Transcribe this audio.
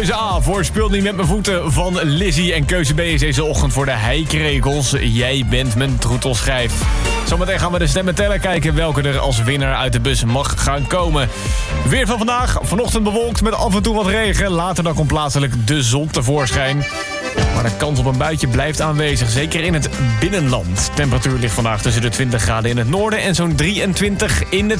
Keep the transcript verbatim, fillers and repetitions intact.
Keuze A voor Speel niet met mijn voeten van Lizzie. En keuze B is deze ochtend voor de heikregels. Jij bent mijn troetelschijf. Zometeen gaan we de stemmen tellen, kijken welke er als winnaar uit de bus mag gaan komen. Weer van vandaag. Vanochtend bewolkt met af en toe wat regen. Later dan komt plaatselijk de zon tevoorschijn. Maar de kans op een buitje blijft aanwezig, zeker in het binnenland. Temperatuur ligt vandaag tussen de twintig graden in het noorden en zo'n drieëntwintig in het